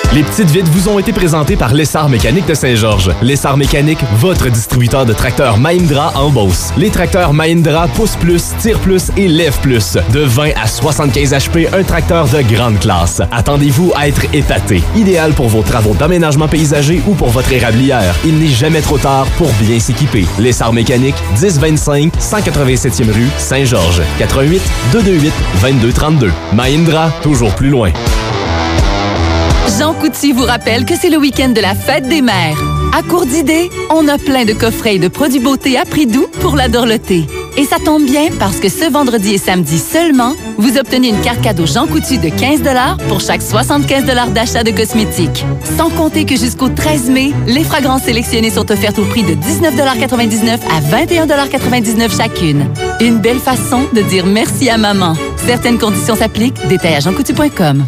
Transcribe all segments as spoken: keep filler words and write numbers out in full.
Les petites vites vous ont été présentées par Lessard Mécanique de Saint-Georges. Lessard Mécanique, votre distributeur de tracteurs Mahindra en Beauce. Les tracteurs Mahindra poussent plus, tirent plus et lèvent plus. De vingt à soixante-quinze H P, un tracteur de grande classe. Attendez-vous à être épaté. Idéal pour vos travaux d'aménagement paysager ou pour votre érablière. Il n'est jamais trop tard pour bien s'équiper. Lessard Mécanique, dix vingt-cinq, cent quatre-vingt-septième rue, Saint-Georges. quatre-vingt-huit, deux deux huit, vingt-deux trente-deux. Mahindra, toujours plus loin. Jean Coutu vous rappelle que c'est le week-end de la fête des mères. À court d'idées, on a plein de coffrets et de produits beauté à prix doux pour la dorloter. Et ça tombe bien parce que ce vendredi et samedi seulement, vous obtenez une carte cadeau Jean Coutu de quinze dollars pour chaque soixante-quinze dollars d'achat de cosmétiques. Sans compter que jusqu'au treize mai, les fragrances sélectionnées sont offertes au prix de dix-neuf quatre-vingt-dix-neuf à vingt et un quatre-vingt-dix-neuf chacune. Une belle façon de dire merci à maman. Certaines conditions s'appliquent. Détail à jean coutu point com.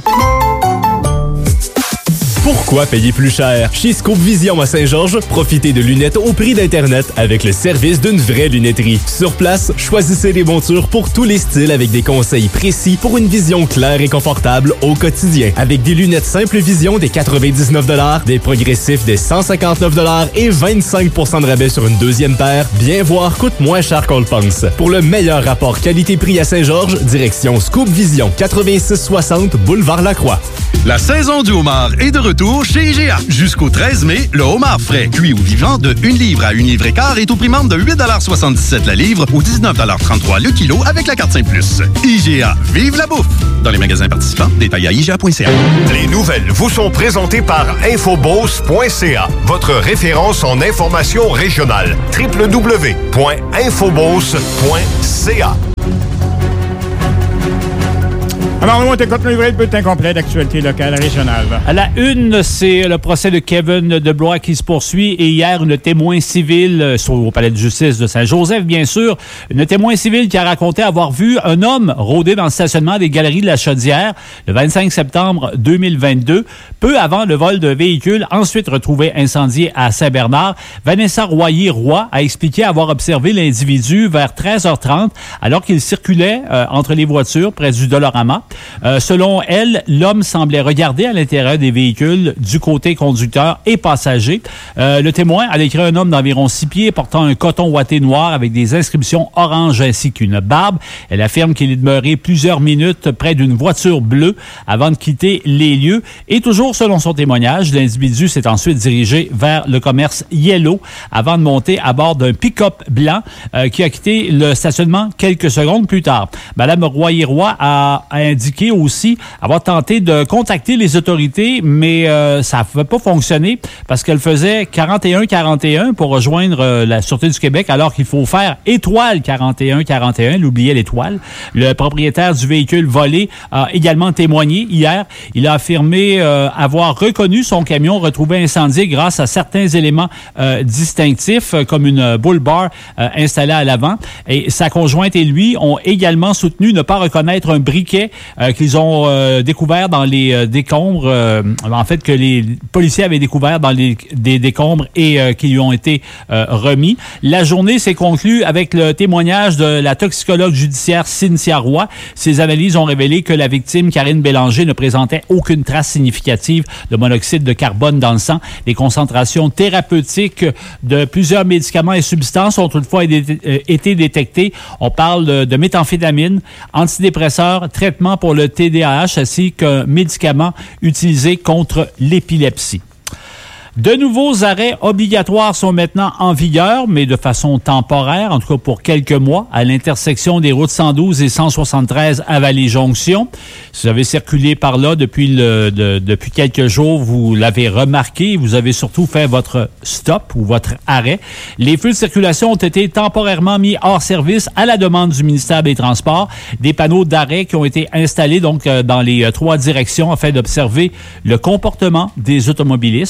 Pourquoi payer plus cher? Chez Scope Vision à Saint-Georges, profitez de lunettes au prix d'Internet avec le service d'une vraie lunetterie. Sur place, choisissez des montures pour tous les styles avec des conseils précis pour une vision claire et confortable au quotidien. Avec des lunettes simple vision des quatre-vingt-dix-neuf dollars, des progressifs des cent cinquante-neuf dollars et vingt-cinq pour cent de rabais sur une deuxième paire, bien voir coûte moins cher qu'on le pense. Pour le meilleur rapport qualité-prix à Saint-Georges, direction Scope Vision, quatre-vingt-six soixante Boulevard Lacroix. La saison du homard est de retour chez I G A. Jusqu'au treize mai, le homard frais, cuit ou vivant de une livre à une livre et quart est au prix membre de huit soixante-dix-sept la livre ou dix-neuf trente-trois le kilo avec la carte cinq plus. I G A, vive la bouffe! Dans les magasins participants, détails à I G A point C A. Les nouvelles vous sont présentées par infobose point C A, votre référence en information régionale. w w w point infobose point C A. Alors, nous, on t'écoute le livret de bulletin complet d'actualité locale régionale. À la une, c'est le procès de Kevin Deblois qui se poursuit et hier, une témoin civile au palais de justice de Saint-Joseph, bien sûr, une témoin civile qui a raconté avoir vu un homme rôder dans le stationnement des Galeries de la Chaudière le vingt-cinq septembre deux mille vingt-deux, peu avant le vol d'un véhicule ensuite retrouvé incendié à Saint-Bernard. Vanessa Royer-Roy a expliqué avoir observé l'individu vers treize heures trente alors qu'il circulait euh, entre les voitures près du Dolorama. Euh, selon elle, l'homme semblait regarder à l'intérieur des véhicules du côté conducteur et passager. Euh, le témoin a décrit un homme d'environ six pieds portant un coton ouaté noir avec des inscriptions orange ainsi qu'une barbe. Elle affirme qu'il est demeuré plusieurs minutes près d'une voiture bleue avant de quitter les lieux. Et toujours selon son témoignage, l'individu s'est ensuite dirigé vers le commerce Yellow avant de monter à bord d'un pick-up blanc euh, qui a quitté le stationnement quelques secondes plus tard. Madame Royer-Roy a, a indiqué aussi avoir tenté de contacter les autorités, mais euh, ça ne pouvait pas fonctionner parce qu'elle faisait quarante et un quarante et un pour rejoindre euh, la Sûreté du Québec, alors qu'il faut faire étoile quarante et un quarante et un. Elle oubliait l'étoile. Le propriétaire du véhicule volé a également témoigné hier. Il a affirmé euh, avoir reconnu son camion retrouvé incendié grâce à certains éléments euh, distinctifs, euh, comme une bull bar euh, installée à l'avant. Et sa conjointe et lui ont également soutenu ne pas reconnaître un briquet euh, qu'ils ont euh, découvert dans les euh, décombres, euh, en fait, que les policiers avaient découvert dans les des décombres et euh, qui lui ont été euh, remis. La journée s'est conclue avec le témoignage de la toxicologue judiciaire Cynthia Roy. Ces analyses ont révélé que la victime, Karine Bélanger, ne présentait aucune trace significative de monoxyde de carbone dans le sang. Les concentrations thérapeutiques de plusieurs médicaments et substances ont toutefois été détectées. On parle de, de méthamphétamine, antidépresseurs, traitement pour le T D A H ainsi qu'un médicament utilisé contre l'épilepsie. De nouveaux arrêts obligatoires sont maintenant en vigueur, mais de façon temporaire, en tout cas pour quelques mois, à l'intersection des routes cent douze et cent soixante-treize à Vallée-Jonction. Si vous avez circulé par là depuis le, de, depuis quelques jours, vous l'avez remarqué, vous avez surtout fait votre stop ou votre arrêt. Les feux de circulation ont été temporairement mis hors service à la demande du ministère des Transports. Des panneaux d'arrêt qui ont été installés donc dans les trois directions afin d'observer le comportement des automobilistes.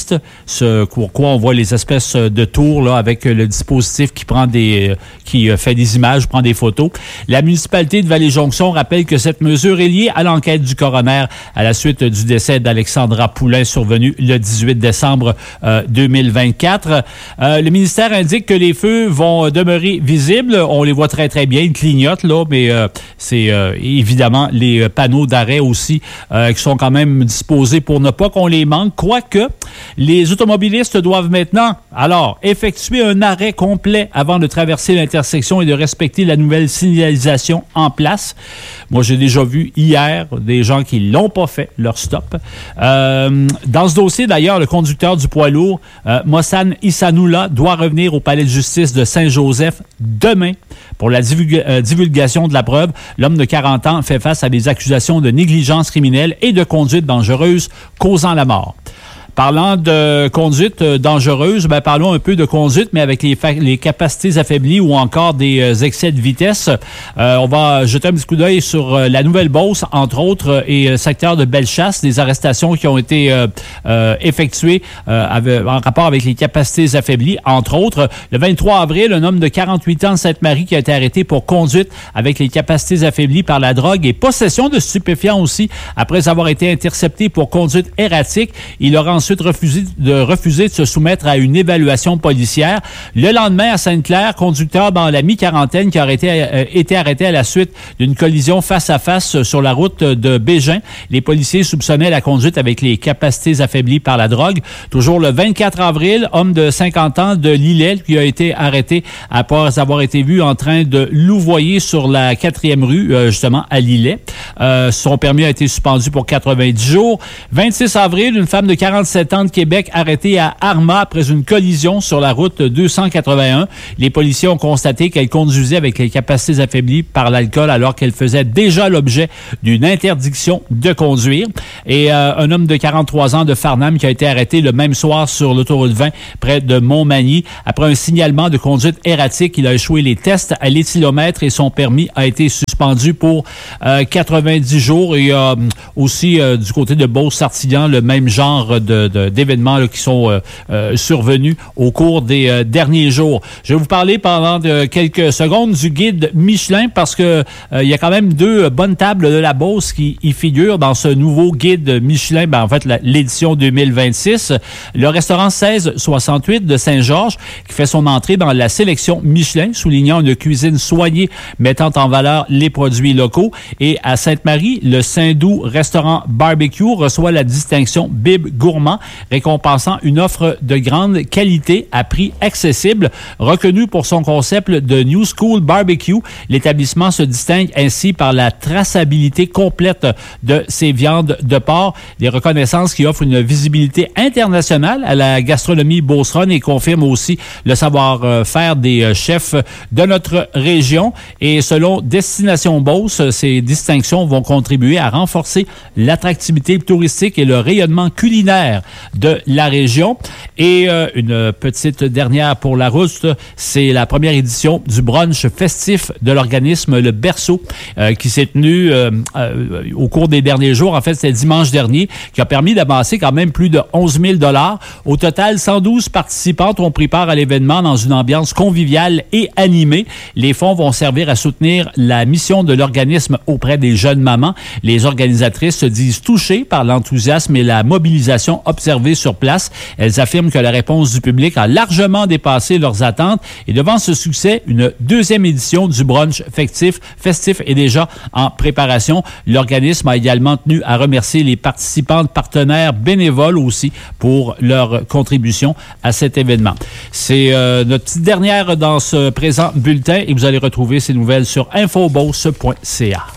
ce pourquoi on voit les espèces de tours là, avec le dispositif qui prend des, qui fait des images, prend des photos. La municipalité de Vallée-Jonction rappelle que cette mesure est liée à l'enquête du coroner à la suite du décès d'Alexandra Poulain survenu le dix-huit décembre euh, deux mille vingt-quatre. Euh, le ministère indique que les feux vont demeurer visibles. On les voit très, très bien. Ils clignotent, là, mais euh, c'est euh, évidemment les panneaux d'arrêt aussi euh, qui sont quand même disposés pour ne pas qu'on les manque. Quoique, les automobilistes doivent maintenant, alors, effectuer un arrêt complet avant de traverser l'intersection et de respecter la nouvelle signalisation en place. Moi, j'ai déjà vu hier des gens qui l'ont pas fait, leur stop. Euh, dans ce dossier, d'ailleurs, le conducteur du poids lourd, euh, Mossan Issanoula, doit revenir au palais de justice de Saint-Joseph demain pour la divulga- euh, divulgation de la preuve. L'homme de quarante ans fait face à des accusations de négligence criminelle et de conduite dangereuse causant la mort. Parlant de conduite dangereuse, ben parlons un peu de conduite, mais avec les, fa- les capacités affaiblies ou encore des euh, excès de vitesse. Euh, on va jeter un petit coup d'œil sur euh, la Nouvelle-Beauce, entre autres, et le euh, secteur de Bellechasse, des arrestations qui ont été euh, euh, effectuées euh, avec, en rapport avec les capacités affaiblies, entre autres. Le vingt-trois avril, un homme de quarante-huit ans de Sainte-Marie qui a été arrêté pour conduite avec les capacités affaiblies par la drogue et possession de stupéfiants aussi, après avoir été intercepté pour conduite erratique. Il aura ensuite refusé de, refuser de se soumettre à une évaluation policière. Le lendemain, à Sainte-Claire, conducteur dans la mi-quarantaine qui aurait été, euh, été arrêté à la suite d'une collision face-à-face sur la route de Bégin. Les policiers soupçonnaient la conduite avec les capacités affaiblies par la drogue. Toujours le vingt-quatre avril, homme de cinquante ans de Lillet qui a été arrêté après avoir été vu en train de louvoyer sur la quatrième rue, euh, justement, à Lillet. Euh, son permis a été suspendu pour quatre-vingt-dix jours. vingt-six avril, une femme de quarante-sept ans de Québec arrêtée à Arma après une collision sur la route deux cent quatre-vingt-un. Les policiers ont constaté qu'elle conduisait avec les capacités affaiblies par l'alcool alors qu'elle faisait déjà l'objet d'une interdiction de conduire. Et euh, un homme de quarante-trois ans de Farnham qui a été arrêté le même soir sur l'autoroute vingt près de Montmagny. Après un signalement de conduite erratique, il a échoué les tests à l'éthylomètre et son permis a été suspendu pour euh, quatre-vingt-dix jours. Et euh, aussi euh, du côté de Beauce-Sartillon, le même genre de De, d'événements là, qui sont euh, euh, survenus au cours des euh, derniers jours. Je vais vous parler pendant de, quelques secondes du guide Michelin parce que euh, il y a quand même deux euh, bonnes tables de la Beauce qui y figurent dans ce nouveau guide Michelin, ben, en fait la, l'édition deux mille vingt-six. Le restaurant seize soixante-huit de Saint-Georges qui fait son entrée dans la sélection Michelin, soulignant une cuisine soignée mettant en valeur les produits locaux. Et à Sainte-Marie, le Saint-Doux restaurant barbecue reçoit la distinction Bib Gourmand, récompensant une offre de grande qualité à prix accessible. Reconnu pour son concept de New School Barbecue, l'établissement se distingue ainsi par la traçabilité complète de ses viandes de porc, des reconnaissances qui offrent une visibilité internationale à la gastronomie beauceronne et confirment aussi le savoir-faire des chefs de notre région. Et selon Destination Beauce, ces distinctions vont contribuer à renforcer l'attractivité touristique et le rayonnement culinaire de la région. Et euh, une petite dernière pour la route, c'est la première édition du brunch festif de l'organisme Le Berceau euh, qui s'est tenu euh, euh, au cours des derniers jours. En fait, c'était dimanche dernier, qui a permis d'amasser quand même plus de onze mille dollars. Au total, cent douze participantes ont pris part à l'événement dans une ambiance conviviale et animée. Les fonds vont servir à soutenir la mission de l'organisme auprès des jeunes mamans. Les organisatrices se disent touchées par l'enthousiasme et la mobilisation observée sur place. Elles affirment que la réponse du public a largement dépassé leurs attentes et devant ce succès, une deuxième édition du brunch festif, festif est déjà en préparation. L'organisme a également tenu à remercier les participantes partenaires bénévoles aussi pour leur contribution à cet événement. C'est euh, notre petite dernière dans ce présent bulletin et vous allez retrouver ces nouvelles sur infobose point c a.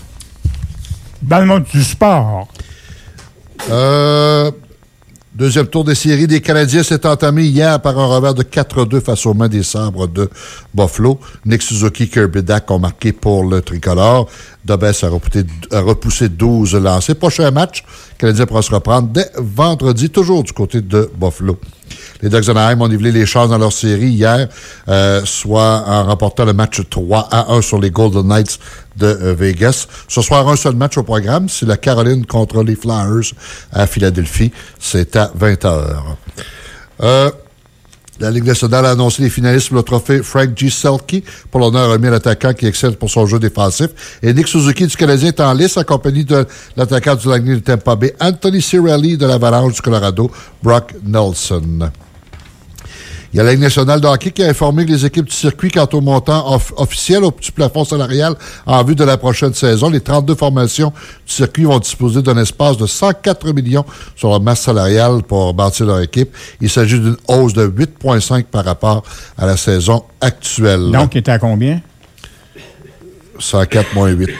Dans le monde du sport. Euh... Deuxième tour des séries des Canadiens s'est entamé hier par un revers de quatre à deux face aux mains des Sabres de Buffalo. Nick Suzuki et Kirby Dach ont marqué pour le tricolore. Dobbs a repoussé, a repoussé douze lancés. Prochain match, le Canadien pourra se reprendre dès vendredi, toujours du côté de Buffalo. Les Ducks d'Anaheim ont nivelé les chances dans leur série hier, euh, soit en remportant le match trois à un sur les Golden Knights de euh, Vegas. Ce soir, un seul match au programme, c'est la Caroline contre les Flyers à Philadelphie. C'est à vingt heures. Euh, la Ligue nationale a annoncé les finalistes pour le trophée Frank G. Selke pour l'honneur remis à l'attaquant qui excelle pour son jeu défensif. Et Nick Suzuki du Canadien est en lice, accompagné de l'attaquant du Lightning de Tampa Bay, Anthony Cirelli de l'Avalanche du Colorado, Brock Nelson. Il y a la Ligue nationale de hockey qui a informé que les équipes du circuit quant au montant off- officiel au petit plafond salarial en vue de la prochaine saison. Les trente-deux formations du circuit vont disposer d'un espace de cent quatre millions sur leur masse salariale pour bâtir leur équipe. Il s'agit d'une hausse de huit virgule cinq par rapport à la saison actuelle. Donc, il était à combien? cent quatre virgule huit.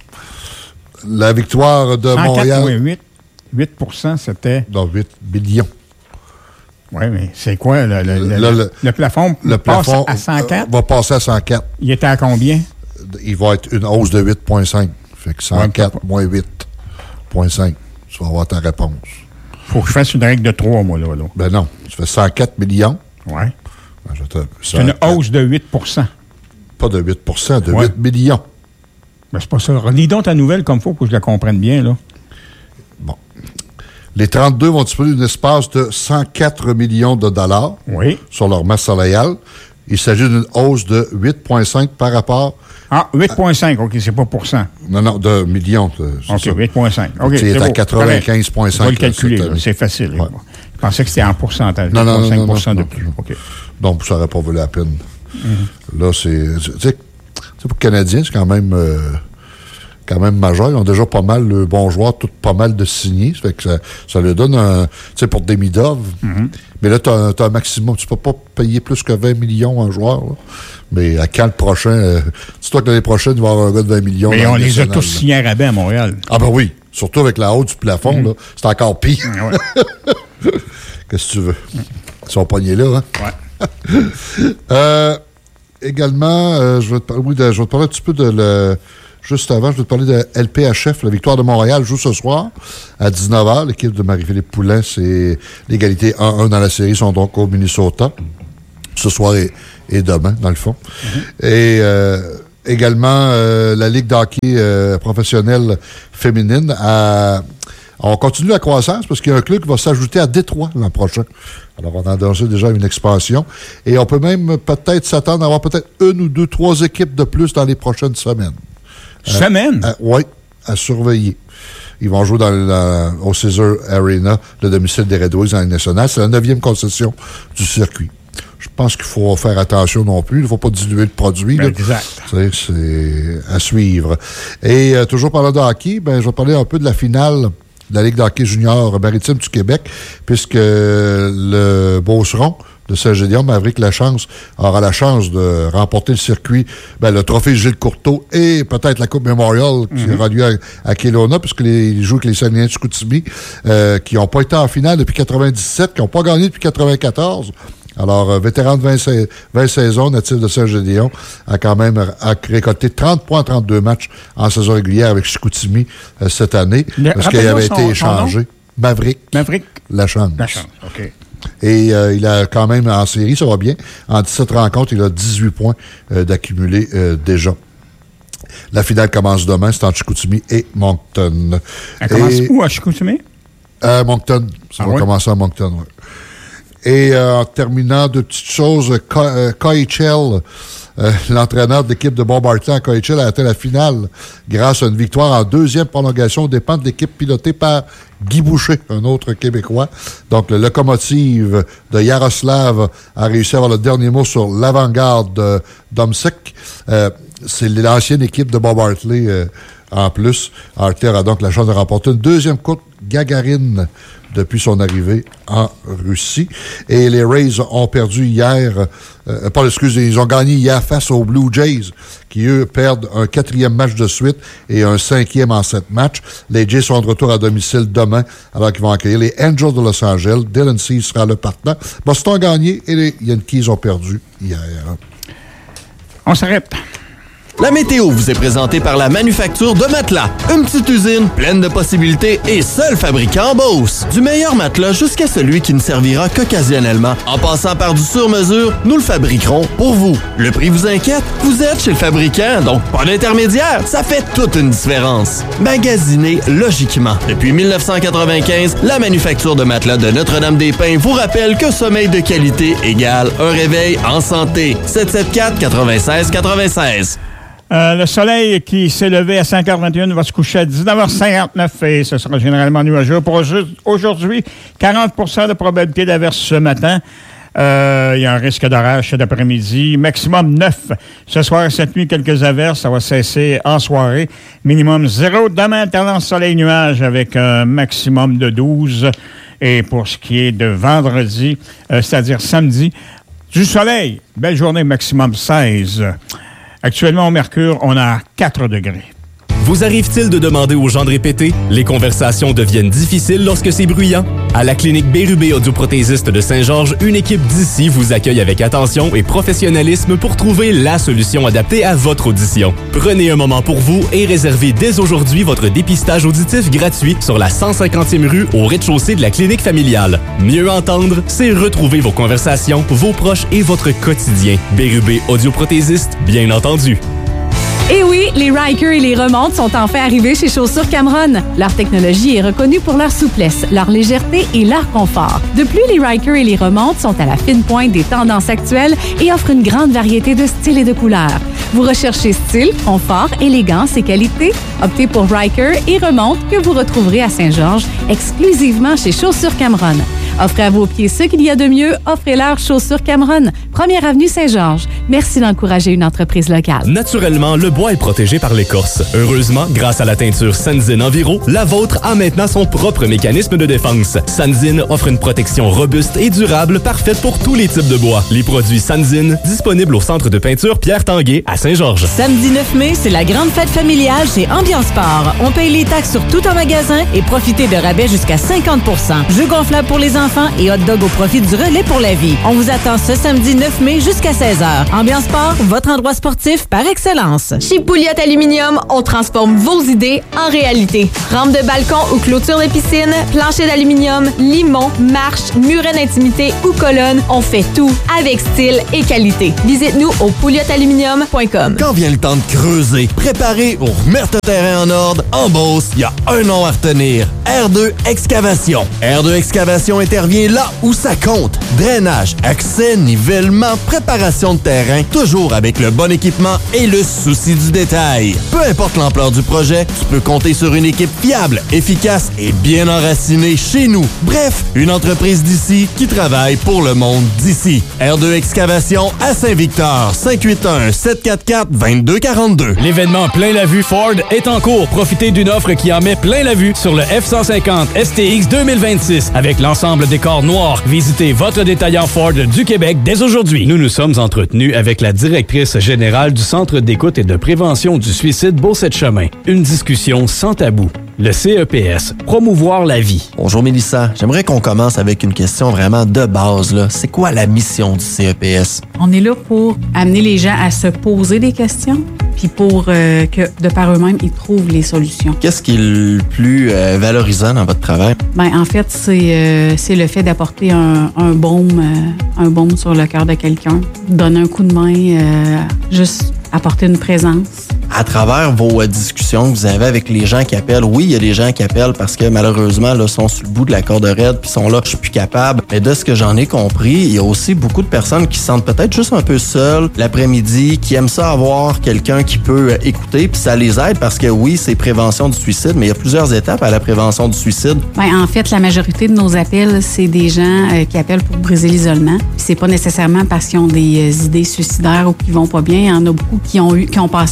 La victoire de cent quatre Montréal... virgule huit. huit pour cent, c'était... Non, huit millions. Oui, mais c'est quoi? Le, le, le, Là, le, le plafond le passe plafond à cent quatre? Va passer à cent quatre. Il était à combien? Il va être une hausse de huit virgule cinq. Fait que cent quatre moins huit virgule cinq. Tu vas avoir ta réponse. Faut que je fasse une règle de trois, moi, là. là. Ben non. Tu fais cent quatre millions. Oui. Ben, je te, c'est une hausse de huit pour cent. Pas de huit pour cent, de ouais. huit millions. Ben, c'est pas ça. Relis donc ta nouvelle comme il faut pour que je la comprenne bien, là. Bon. Les trente-deux vont disposer d'un espace de cent quatre millions de dollars oui. sur leur masse salariale. Il s'agit d'une hausse de huit virgule cinq par rapport... Ah, huit virgule cinq, OK, c'est pas pour cent. Non, non, de millions. OK, huit virgule cinq. OK, c'est à quatre-vingt-quinze virgule cinq. On va le calculer, là, c'est facile. Ouais. Je pensais que c'était en pourcentage. Non, non, non, cinq pour cent non, de plus. non. OK. Donc, ça n'aurait pas valu la peine. Mm-hmm. Là, c'est... Tu sais, pour les Canadiens, c'est quand même... Euh, quand même majeur. Ils ont déjà pas mal de bons joueurs, tout pas mal de signés. Ça fait que ça, ça leur donne un... Tu sais, pour Demidov. Mm-hmm. Mais là, tu as un maximum. Tu peux pas payer plus que vingt millions à un joueur. Là. Mais à quand le prochain? Euh, dis-toi que l'année prochaine, il va y avoir un gars de vingt millions. Mais on les a tous signés à rabais à Montréal. Ah ben oui. Surtout avec la haute du plafond. Mm-hmm. Là, c'est encore pire. Ouais. Qu'est-ce que tu veux? Mm. Ils sont pognés là. Hein? Ouais. euh, également, euh, je, vais te parler, oui, de, je vais te parler un petit peu de... Le, Juste avant, je vais te parler de L P H F. La victoire de Montréal joue ce soir à dix-neuf heures. L'équipe de Marie-Philippe Poulin, c'est l'égalité un un dans la série, sont donc au Minnesota. Ce soir et, et demain, dans le fond. Mm-hmm. Et euh, également, euh, la Ligue d'hockey euh, professionnelle féminine a... On continue la croissance parce qu'il y a un club qui va s'ajouter à Détroit l'an prochain. Alors, on a annoncé déjà une expansion. Et on peut même peut-être s'attendre à avoir peut-être une ou deux, trois équipes de plus dans les prochaines semaines. Semaine? Euh, euh, oui, à surveiller. Ils vont jouer dans la, au Caesar Arena, le domicile des Red Wings en Ligue nationale. C'est la neuvième concession du circuit. Je pense qu'il faut faire attention non plus. Il ne faut pas diluer le produit. Ben, exact. C'est, c'est à suivre. Et euh, toujours parlant de hockey, ben, je vais parler un peu de la finale de la Ligue de hockey junior maritime du Québec, puisque le Beauceron de Saint-Gédéon, Maverick Lachance, aura la chance de remporter le circuit, ben, le trophée Gilles Courteau et peut-être la Coupe Memorial qui mm-hmm. aura lieu à, à Kelowna, puisque les, ils jouent avec les Saguenayens de Chicoutimi, euh, qui n'ont pas été en finale depuis quatre-vingt-dix-sept, qui n'ont pas gagné depuis quatre-vingt-quatorze. Alors, euh, vétéran de vingt, vingt saisons, natif de Saint-Gédéon, a quand même a récolté trente points en trente-deux matchs en saison régulière avec Chicoutimi euh, cette année, le, parce qu'il avait son, été échangé. Maverick. Maverick. Lachance. Lachance, OK. Et euh, il a quand même, en série, ça va bien. En dix-sept rencontres, il a dix-huit points euh, d'accumulé euh, déjà. La finale commence demain, c'est entre Chicoutimi et Moncton. Elle commence et, où, à Chicoutimi? À Moncton. Ça ah va ouais? commencer à Moncton, oui. Et euh, en terminant, de petites choses, K H L, euh, l'entraîneur de l'équipe de Bombardier à K H L a atteint la finale grâce à une victoire en deuxième prolongation aux dépens de l'équipe pilotée par Guy Boucher, un autre Québécois. Donc, le locomotive de Yaroslav a réussi à avoir le dernier mot sur l'avant-garde de Domsek. Euh, c'est l'ancienne équipe de Bob Hartley euh, en plus. Hartley a donc la chance de remporter une deuxième coupe Gagarine depuis son arrivée en Russie. Et les Rays ont perdu hier, euh, pas excusez, ils ont gagné hier face aux Blue Jays, qui, eux, perdent un quatrième match de suite et un cinquième en sept matchs. Les Jays sont de retour à domicile demain, alors qu'ils vont accueillir les Angels de Los Angeles. Dylan Cease sera le partenaire. Boston a gagné et les Yankees ont perdu hier. On s'arrête. La météo vous est présentée par la Manufacture de Matelas. Une petite usine pleine de possibilités et seul fabricant en Beauce. Du meilleur matelas jusqu'à celui qui ne servira qu'occasionnellement. En passant par du sur-mesure, nous le fabriquerons pour vous. Le prix vous inquiète? Vous êtes chez le fabricant, donc pas d'intermédiaire. Ça fait toute une différence. Magasinez logiquement. Depuis dix-neuf cent quatre-vingt-quinze, la Manufacture de Matelas de Notre-Dame-des-Pins vous rappelle que sommeil de qualité égale un réveil en santé. sept cent soixante-quatre quatre-vingt-seize quatre-vingt-seize. Euh, le soleil qui s'est levé à cinq heures vingt et une va se coucher à dix-neuf heures cinquante-neuf et ce sera généralement nuageux. Pour aujourd'hui, quarante pour cent de probabilité d'averse ce matin. Euh, il y a un risque d'orage cet après-midi. Maximum neuf. Ce soir et cette nuit, quelques averses. Ça va cesser en soirée. Minimum zéro. Demain, alternance soleil-nuage avec un maximum de douze. Et pour ce qui est de vendredi, euh, c'est-à-dire samedi, du soleil. Belle journée, maximum seize. Actuellement, au Mercure, on a quatre degrés. Vous arrive-t-il de demander aux gens de répéter? Les conversations deviennent difficiles lorsque c'est bruyant. À la clinique Bérubé audioprothésiste de Saint-Georges, une équipe d'ici vous accueille avec attention et professionnalisme pour trouver la solution adaptée à votre audition. Prenez un moment pour vous et réservez dès aujourd'hui votre dépistage auditif gratuit sur la cent cinquantième rue au rez-de-chaussée de la clinique familiale. Mieux entendre, c'est retrouver vos conversations, vos proches et votre quotidien. Bérubé audioprothésiste, bien entendu. Et oui, les Ryker et les remontes sont enfin arrivés chez Chaussures Cameron. Leur technologie est reconnue pour leur souplesse, leur légèreté et leur confort. De plus, les Ryker et les remontes sont à la fine pointe des tendances actuelles et offrent une grande variété de styles et de couleurs. Vous recherchez style, confort, élégance et qualité? Optez pour Ryker et remontes que vous retrouverez à Saint-Georges exclusivement chez Chaussures Cameron. Offrez à vos pieds ce qu'il y a de mieux. Offrez-leur Chaussures Cameron, première avenue Saint-Georges. Merci d'encourager une entreprise locale. Naturellement, le bois est protégé par l'écorce. Heureusement, grâce à la teinture Sanzin Enviro, la vôtre a maintenant son propre mécanisme de défense. Sanzin offre une protection robuste et durable parfaite pour tous les types de bois. Les produits Sanzin, disponibles au centre de peinture Pierre Tanguay à Saint-Georges. Samedi neuf mai, c'est la grande fête familiale chez Ambiance Sport. On paye les taxes sur tout en magasin et profitez de rabais jusqu'à cinquante pour cent. Jeux gonflables pour les enfants et hot dog au profit du relais pour la vie. On vous attend ce samedi neuf mai jusqu'à seize heures. Ambiance Sport, votre endroit sportif par excellence. Chez Pouliot Aluminium, on transforme vos idées en réalité. Rampe de balcon ou clôture de piscine, plancher d'aluminium, limon, marche, muret d'intimité ou colonne, on fait tout avec style et qualité. Visite-nous au pouliot aluminium point com. Quand vient le temps de creuser, préparer ou remettre le terrain en ordre, en Beauce, il y a un nom à retenir. R deux Excavation. R deux Excavation intervient là où ça compte. Drainage, accès, nivellement, préparation de terrain, toujours avec le bon équipement et le souci du détail. Peu importe l'ampleur du projet, tu peux compter sur une équipe fiable, efficace et bien enracinée chez nous. Bref, une entreprise d'ici qui travaille pour le monde d'ici. R deux Excavation à Saint-Victor, cinq huit un, sept quatre quatre, deux deux quatre deux. L'événement Plein la Vue Ford est en cours. Profitez d'une offre qui en met plein la vue sur le F cent cinquante S T X deux mille vingt-six avec l'ensemble décor noir. Visitez votre détaillant Ford du Québec dès aujourd'hui. Nous nous sommes entretenus avec la directrice générale du Centre d'écoute et de prévention du suicide Beaucette-Chemin. Une discussion sans tabou. Le C E P S, promouvoir la vie. Bonjour Mélissa, j'aimerais qu'on commence avec une question vraiment de base, là. C'est quoi la mission du C E P S? On est là pour amener les gens à se poser des questions, puis pour euh, que, de par eux-mêmes, ils trouvent les solutions. Qu'est-ce qui est le plus euh, valorisant dans votre travail? Ben, en fait, c'est, euh, c'est le fait d'apporter un, un baume, euh, un baume sur le cœur de quelqu'un, donner un coup de main, euh, juste apporter une présence. À travers vos euh, discussions que vous avez avec les gens qui appellent, oui, il y a des gens qui appellent parce que malheureusement, là, sont sur le bout de la corde raide puis sont là, je suis plus capable. Mais de ce que j'en ai compris, il y a aussi beaucoup de personnes qui se sentent peut-être juste un peu seules l'après-midi, qui aiment ça avoir quelqu'un qui peut euh, écouter, puis ça les aide parce que oui, c'est prévention du suicide, mais il y a plusieurs étapes à la prévention du suicide. Ben, en fait, la majorité de nos appels, c'est des gens euh, qui appellent pour briser l'isolement. Puis c'est pas nécessairement parce qu'ils ont des euh, idées suicidaires ou qu'ils vont pas bien. Il y en a beaucoup qui ont eu, qui ont passé une belle journée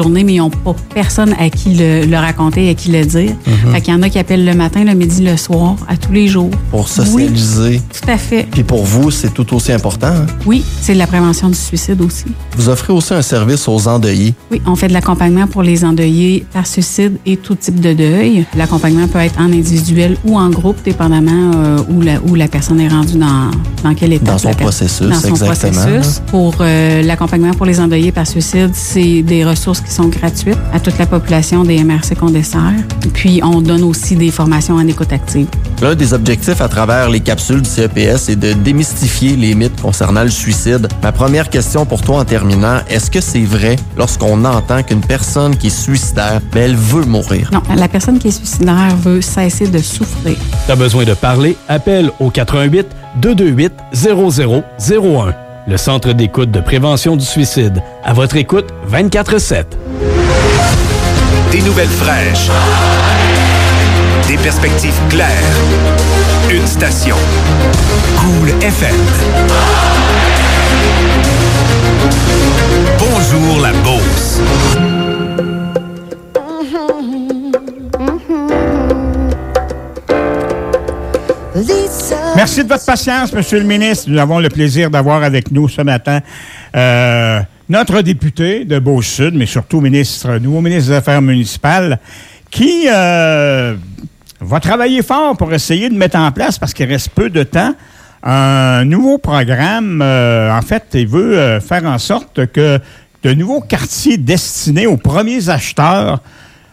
journée, mais ils n'ont pas personne à qui le, le raconter, à qui le dire. Mhm. Fait qu'il y en a qui appellent le matin, le midi, le soir, à tous les jours. Pour socialiser. Oui, tout à fait. Puis pour vous, c'est tout aussi important. Hein? Oui, c'est de la prévention du suicide aussi. Vous offrez aussi un service aux endeuillés. Oui, on fait de l'accompagnement pour les endeuillés par suicide et tout type de deuil. L'accompagnement peut être en individuel ou en groupe, dépendamment euh, où, la, où la personne est rendue dans, dans quel état. Dans son processus, dans son exactement. Processus. Pour euh, l'accompagnement pour les endeuillés par suicide, c'est des ressources qui sont gratuites à toute la population des M R C qu'on dessert. Puis, on donne aussi des formations en écoute active. L'un des objectifs à travers les capsules du C E P S est de démystifier les mythes concernant le suicide. Ma première question pour toi en terminant, est-ce que c'est vrai lorsqu'on entend qu'une personne qui est suicidaire, ben, elle veut mourir? Non, la personne qui est suicidaire veut cesser de souffrir. T'as besoin de parler? Appelle au quatre un huit, deux deux huit, zéro zéro zéro un. Le Centre d'écoute de prévention du suicide. À votre écoute vingt-quatre sept. Des nouvelles fraîches. Des perspectives claires. Une station. Cool F M. Bonjour la Beauce. Merci de votre patience, Monsieur le ministre. Nous avons le plaisir d'avoir avec nous ce matin euh, notre député de Beauce-Sud, mais surtout ministre, nouveau ministre des Affaires municipales, qui euh, va travailler fort pour essayer de mettre en place, parce qu'il reste peu de temps, un nouveau programme. Euh, en fait, il veut euh, faire en sorte que de nouveaux quartiers destinés aux premiers acheteurs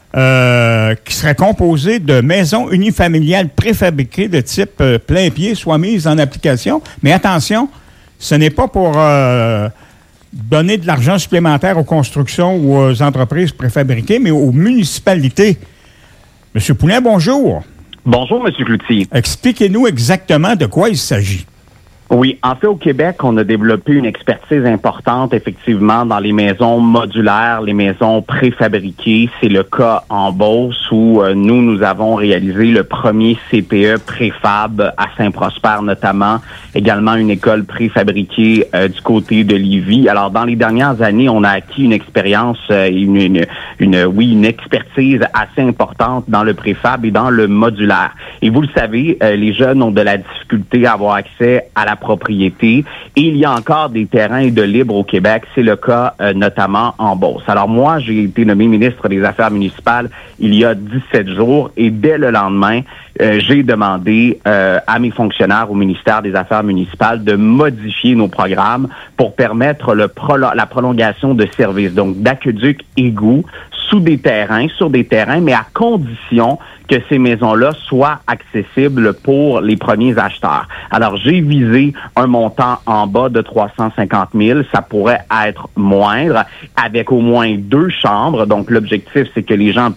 Euh, qui serait composé de maisons unifamiliales préfabriquées de type euh, plein pied soient mises en application. Mais attention, ce n'est pas pour euh, donner de l'argent supplémentaire aux constructions ou aux entreprises préfabriquées, mais aux municipalités. Monsieur Poulin, bonjour. Bonjour, Monsieur Cloutier. Expliquez-nous exactement de quoi il s'agit. Oui, en fait, au Québec, on a développé une expertise importante, effectivement, dans les maisons modulaires, les maisons préfabriquées. C'est le cas en Beauce où euh, nous, nous avons réalisé le premier C P E préfab à Saint-Prosper, notamment. Également une école préfabriquée euh, du côté de Lévis. Alors, dans les dernières années, on a acquis une expérience, euh, une, une, une, oui, une expertise assez importante dans le préfab et dans le modulaire. Et vous le savez, euh, les jeunes ont de la difficulté à avoir accès à la propriété. Et il y a encore des terrains de libre au Québec. C'est le cas euh, notamment en Beauce. Alors moi, j'ai été nommé ministre des Affaires municipales il y a dix-sept jours et dès le lendemain, euh, j'ai demandé euh, à mes fonctionnaires au ministère des Affaires municipales de modifier nos programmes pour permettre le prolo- la prolongation de services, donc d'aqueduc égouts sous des terrains, sur des terrains, mais à condition que ces maisons-là soient accessibles pour les premiers acheteurs. Alors, j'ai visé un montant en bas de trois cent cinquante mille. Ça pourrait être moindre, avec au moins deux chambres. Donc, l'objectif, c'est que les gens